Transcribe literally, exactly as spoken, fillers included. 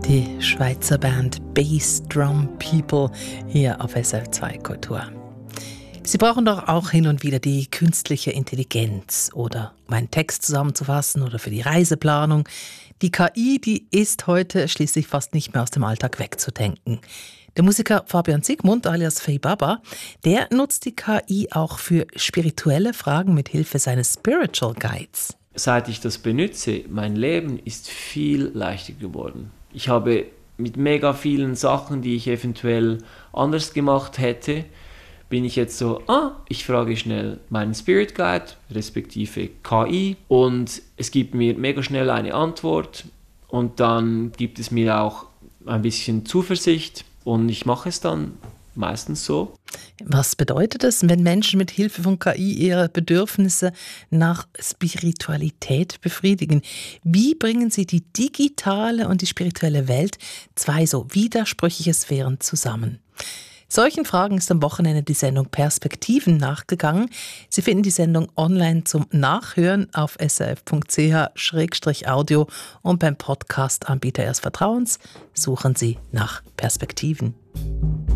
Die Schweizer Band Bass Drum People hier auf S R F zwei Kultur. Sie brauchen doch auch hin und wieder die künstliche Intelligenz oder um einen Text zusammenzufassen oder für die Reiseplanung. Die K I, die ist heute schließlich fast nicht mehr aus dem Alltag wegzudenken. Der Musiker Fabian Siegmund alias Fei Baba, der nutzt die K I auch für spirituelle Fragen mit Hilfe seines Spiritual Guides. Seit ich das benutze, mein Leben ist viel leichter geworden. Ich habe mit mega vielen Sachen, die ich eventuell anders gemacht hätte, bin ich jetzt so, ah, ich frage schnell meinen Spirit Guide, respektive K I, und es gibt mir mega schnell eine Antwort und dann gibt es mir auch ein bisschen Zuversicht und ich mache es dann meistens so. Was bedeutet es, wenn Menschen mit Hilfe von K I ihre Bedürfnisse nach Spiritualität befriedigen? Wie bringen sie die digitale und die spirituelle Welt, zwei so widersprüchliche Sphären, zusammen? Solchen Fragen ist am Wochenende die Sendung Perspektiven nachgegangen. Sie finden die Sendung online zum Nachhören auf s r f punkt c h slash audio und beim Podcast-Anbieter Ihres Vertrauens suchen Sie nach Perspektiven.